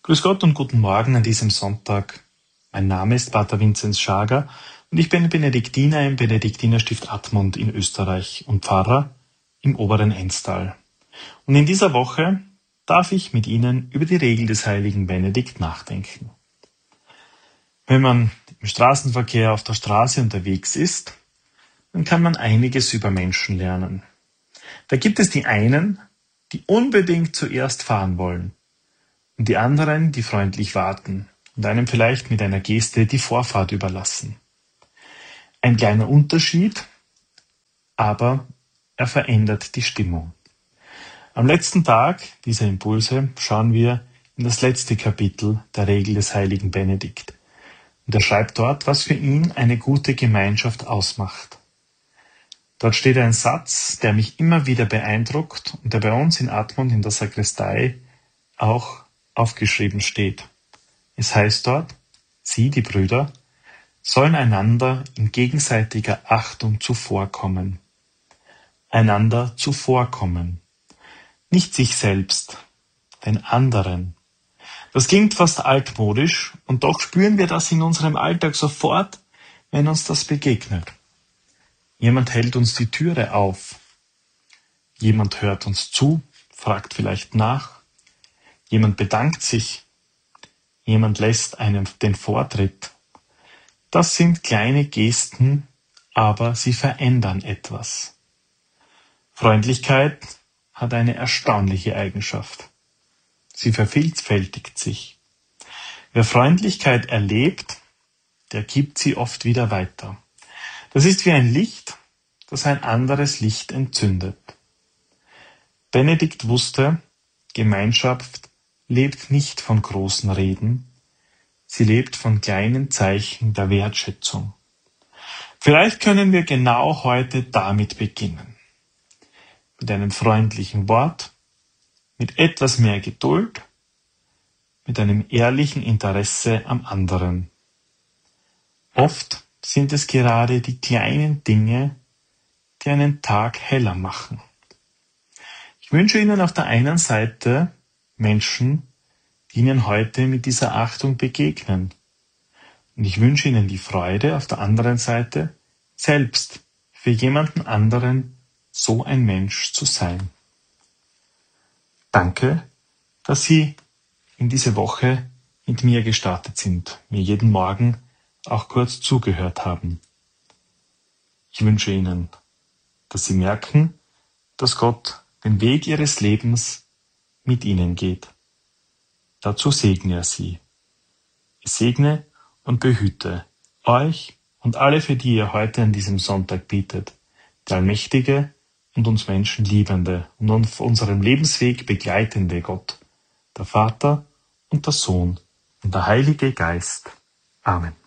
Grüß Gott und guten Morgen an diesem Sonntag. Mein Name ist Pater Vinzenz Schager und ich bin Benediktiner im Benediktinerstift Admont in Österreich und Pfarrer im oberen Enstal. Und in dieser Woche darf ich mit Ihnen über die Regel des heiligen Benedikt nachdenken. Wenn man im Straßenverkehr auf der Straße unterwegs ist, dann kann man einiges über Menschen lernen. Da gibt es die einen, die unbedingt zuerst fahren wollen, und die anderen, die freundlich warten und einem vielleicht mit einer Geste die Vorfahrt überlassen. Ein kleiner Unterschied, aber er verändert die Stimmung. Am letzten Tag dieser Impulse schauen wir in das letzte Kapitel der Regel des heiligen Benedikt. Und er schreibt dort, was für ihn eine gute Gemeinschaft ausmacht. Dort steht ein Satz, der mich immer wieder beeindruckt und der bei uns in Admont in der Sakristei auch aufgeschrieben steht. Es heißt dort, Sie, die Brüder, sollen einander in gegenseitiger Achtung zuvorkommen. Einander zuvorkommen. Nicht sich selbst, den anderen. Das klingt fast altmodisch und doch spüren wir das in unserem Alltag sofort, wenn uns das begegnet. Jemand hält uns die Türe auf. Jemand hört uns zu, fragt vielleicht nach. Jemand bedankt sich. Jemand lässt einem den Vortritt. Das sind kleine Gesten, aber sie verändern etwas. Freundlichkeit hat eine erstaunliche Eigenschaft. Sie vervielfältigt sich. Wer Freundlichkeit erlebt, der gibt sie oft wieder weiter. Das ist wie ein Licht, das ein anderes Licht entzündet. Benedikt wusste, Gemeinschaft lebt nicht von großen Reden, sie lebt von kleinen Zeichen der Wertschätzung. Vielleicht können wir genau heute damit beginnen. Mit einem freundlichen Wort, mit etwas mehr Geduld, mit einem ehrlichen Interesse am anderen. Oft sind es gerade die kleinen Dinge, die einen Tag heller machen. Ich wünsche Ihnen auf der einen Seite Menschen, die Ihnen heute mit dieser Achtung begegnen. Und ich wünsche Ihnen die Freude auf der anderen Seite, selbst für jemanden anderen so ein Mensch zu sein. Danke, dass Sie in diese Woche mit mir gestartet sind, mir jeden Morgen auch kurz zugehört haben. Ich wünsche Ihnen, dass Sie merken, dass Gott den Weg Ihres Lebens mit Ihnen geht. Dazu segne er Sie. Ich segne und behüte euch und alle, für die ihr heute an diesem Sonntag bietet, der allmächtige und uns Menschen liebende und auf unserem Lebensweg begleitende Gott, der Vater und der Sohn und der Heilige Geist. Amen.